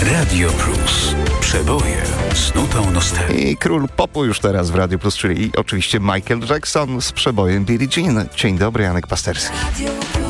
Radio Plus. Przeboje z nutą nostalgii. I król popu już teraz w Radio Plus, czyli oczywiście Michael Jackson z przebojem Billie Jean. Dzień dobry, Janek Pasterski. Radio